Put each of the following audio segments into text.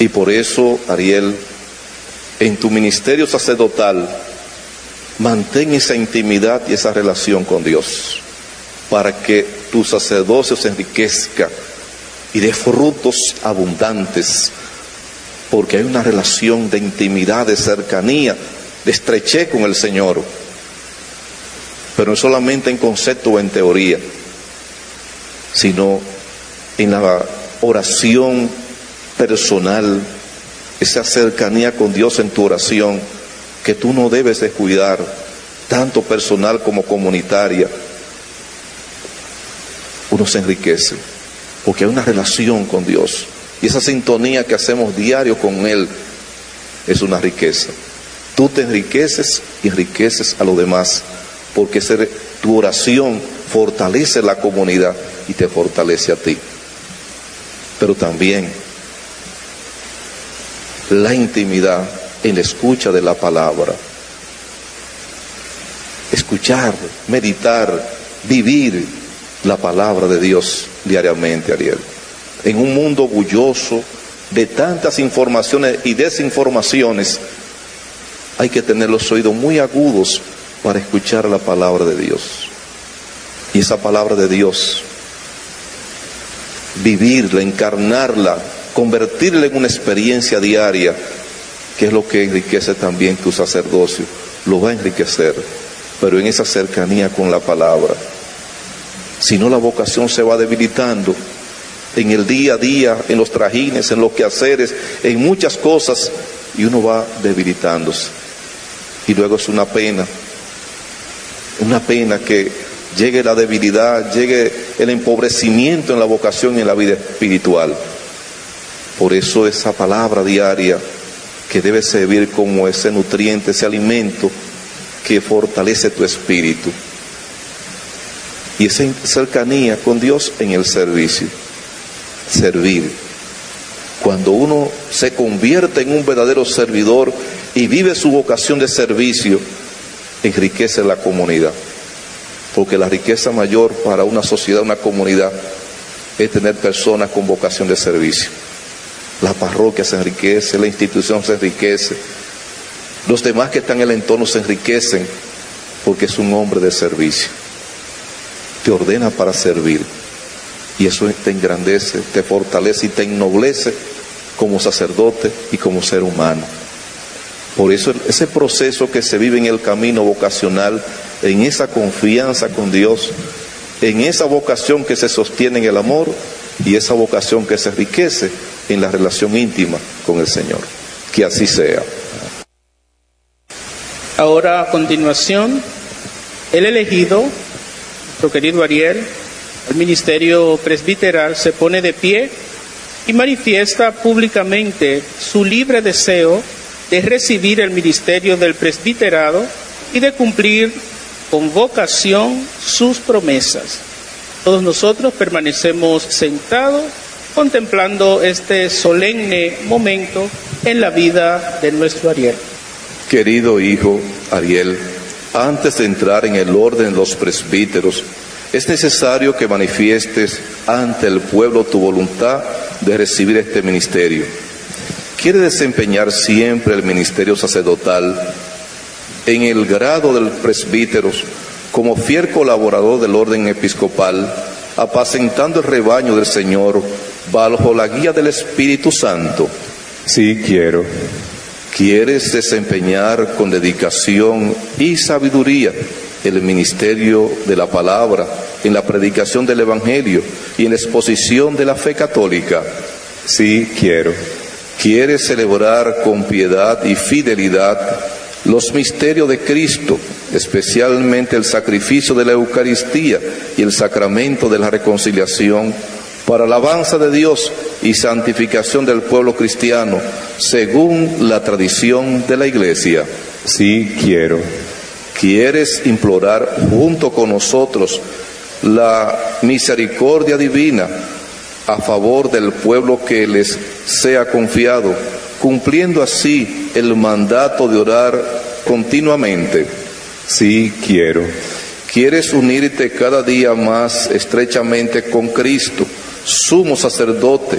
Y por eso, Ariel, en tu ministerio sacerdotal, mantén esa intimidad y esa relación con Dios, para que tu sacerdocio se enriquezca y dé frutos abundantes, porque hay una relación de intimidad, de cercanía, de estrechez con el Señor, pero no solamente en concepto o en teoría, sino en la oración personal, esa cercanía con Dios en tu oración, que tú no debes descuidar, tanto personal como comunitaria. Uno se enriquece, porque hay una relación con Dios, y esa sintonía que hacemos diario con Él es una riqueza. Tú te enriqueces y enriqueces a los demás, porque tu oración fortalece la comunidad y te fortalece a ti. Pero también la intimidad en la escucha de la palabra. Escuchar, meditar, vivir la palabra de Dios diariamente, Ariel. En un mundo bulloso de tantas informaciones y desinformaciones, hay que tener los oídos muy agudos para escuchar la palabra de Dios. Y esa palabra de Dios, vivirla, encarnarla, convertirla en una experiencia diaria, que es lo que enriquece también tu sacerdocio. Lo va a enriquecer, pero en esa cercanía con la palabra. Si no, la vocación se va debilitando en el día a día, en los trajines, en los quehaceres, en muchas cosas, y uno va debilitándose. Y luego es una pena que llegue la debilidad, llegue el empobrecimiento en la vocación y en la vida espiritual. Por eso esa palabra diaria que debe servir como ese nutriente, ese alimento que fortalece tu espíritu. Y esa cercanía con Dios en el servicio. Servir. Cuando uno se convierte en un verdadero servidor y vive su vocación de servicio, enriquece la comunidad. Porque la riqueza mayor para una sociedad, una comunidad, es tener personas con vocación de servicio. La parroquia se enriquece, la institución se enriquece, los demás que están en el entorno se enriquecen, porque es un hombre de servicio. Te ordena para servir, y eso te engrandece, te fortalece y te ennoblece como sacerdote y como ser humano. Por eso ese proceso que se vive en el camino vocacional, en esa confianza con Dios, en esa vocación que se sostiene en el amor, y esa vocación que se enriquece en la relación íntima con el Señor. Que así sea. Ahora, a continuación, el elegido, nuestro querido Ariel, el ministerio presbiteral, se pone de pie y manifiesta públicamente su libre deseo de recibir el ministerio del presbiterado y de cumplir con vocación sus promesas. Todos nosotros permanecemos sentados contemplando este solemne momento en la vida de nuestro Ariel. Querido hijo Ariel, antes de entrar en el orden de los presbíteros, es necesario que manifiestes ante el pueblo tu voluntad de recibir este ministerio. ¿Quieres desempeñar siempre el ministerio sacerdotal en el grado del presbítero como fiel colaborador del orden episcopal, apacentando el rebaño del Señor bajo la guía del Espíritu Santo? Sí, quiero. ¿Quieres desempeñar con dedicación y sabiduría el ministerio de la palabra en la predicación del Evangelio y en la exposición de la fe católica? Sí, quiero. ¿Quieres celebrar con piedad y fidelidad los misterios de Cristo, especialmente el sacrificio de la Eucaristía y el sacramento de la reconciliación, para alabanza de Dios y santificación del pueblo cristiano, según la tradición de la Iglesia? Sí, quiero. ¿Quieres implorar junto con nosotros la misericordia divina a favor del pueblo que les sea confiado, cumpliendo así el mandato de orar continuamente? Sí, quiero. ¿Quieres unirte cada día más estrechamente con Cristo, sumo sacerdote,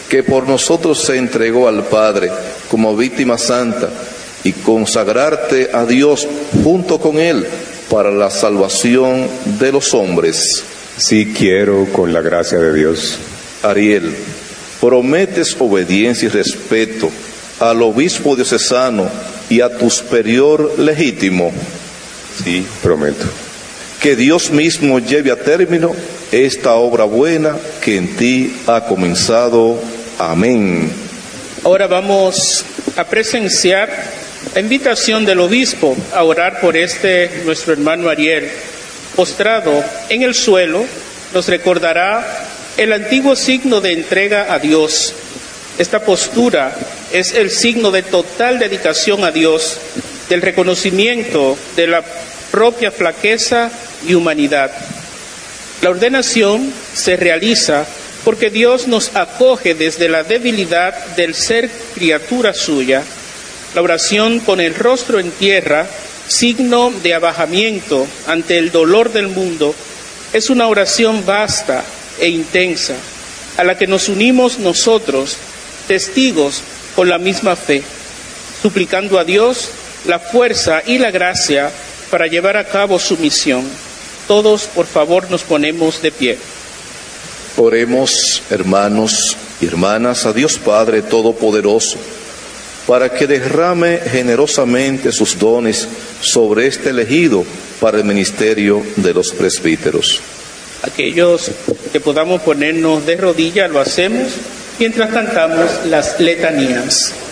que por nosotros se entregó al Padre como víctima santa, y consagrarte a Dios junto con Él para la salvación de los hombres. Sí quiero con la gracia de Dios. Ariel, prometes obediencia y respeto al obispo diocesano y a tu superior legítimo. Sí, prometo. Que Dios mismo lleve a término esta obra buena que en ti ha comenzado. Amén. Ahora vamos a presenciar la invitación del obispo a orar por nuestro hermano Ariel. Postrado en el suelo, nos recordará el antiguo signo de entrega a Dios. Esta postura es el signo de total dedicación a Dios, del reconocimiento de la propia flaqueza y humanidad. La ordenación se realiza porque Dios nos acoge desde la debilidad del ser criatura suya. La oración con el rostro en tierra, signo de abajamiento ante el dolor del mundo, es una oración vasta e intensa, a la que nos unimos nosotros, testigos con la misma fe, suplicando a Dios la fuerza y la gracia para llevar a cabo su misión. Todos, por favor, nos ponemos de pie. Oremos, hermanos y hermanas, a Dios Padre Todopoderoso, para que derrame generosamente sus dones sobre este elegido para el ministerio de los presbíteros. Aquellos que podamos ponernos de rodillas lo hacemos mientras cantamos las letanías.